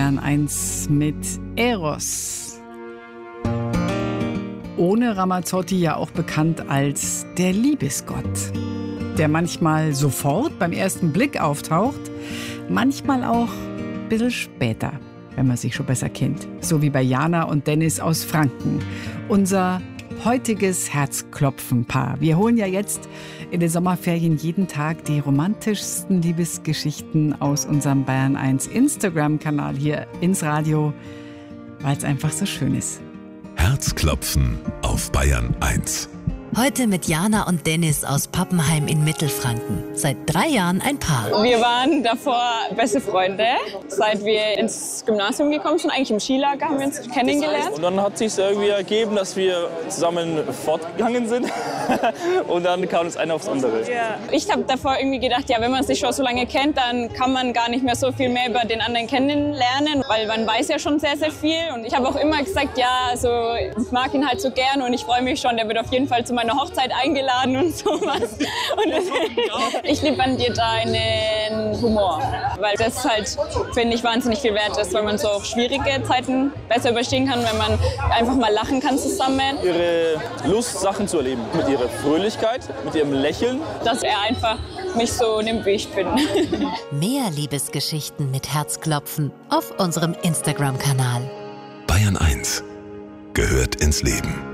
Bayern 1 mit Eros. Ohne Ramazzotti ja auch bekannt als der Liebesgott, der manchmal sofort beim ersten Blick auftaucht, manchmal auch ein bisschen später, wenn man sich schon besser kennt. So wie bei Jana und Dennis aus Franken. Unser heutiges Herzklopfenpaar. Wir holen ja jetzt in den Sommerferien jeden Tag die romantischsten Liebesgeschichten aus unserem Bayern 1 Instagram-Kanal hier ins Radio, weil es einfach so schön ist. Herzklopfen auf Bayern 1. Heute mit Jana und Dennis aus Pappenheim in Mittelfranken. Seit 3 Jahren ein Paar. Wir waren davor beste Freunde, seit wir ins Gymnasium gekommen sind. Eigentlich im Skilager haben wir uns kennengelernt. Und dann hat sich irgendwie ergeben, dass wir zusammen fortgegangen sind. Und dann kam das eine aufs andere. Ja. Ich habe davor irgendwie gedacht, ja, wenn man sich schon so lange kennt, dann kann man gar nicht mehr so viel mehr über den anderen kennenlernen, weil man weiß ja schon sehr, sehr viel. Und ich habe auch immer gesagt, ja, also ich mag ihn halt so gern und ich freue mich schon, der wird auf jeden Fall zu meiner Hochzeit eingeladen und sowas. Und ich liebe an dir deinen Humor, weil das halt, finde ich, wahnsinnig viel wert ist, weil man so auch schwierige Zeiten besser überstehen kann, wenn man einfach mal lachen kann zusammen. Ihre Lust, Sachen zu erleben, mit ihrer Fröhlichkeit, mit ihrem Lächeln. Dass er einfach mich so nimmt, wie ich bin. Mehr Liebesgeschichten mit Herzklopfen auf unserem Instagram-Kanal. Bayern 1 gehört ins Leben.